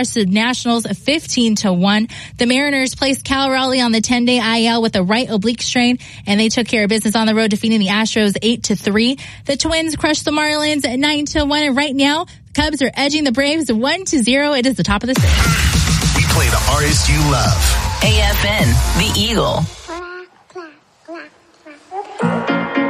crushed the Nationals 15-1. The Mariners placed Cal Raleigh on the 10-day IL with a right oblique strain, and they took care of business on the road, defeating the Astros 8-3. The Twins crushed the Marlins 9-1, and right now, the Cubs are edging the Braves 1-0. It is the top of the sixth. We play the artists you love. AFN, The Eagle.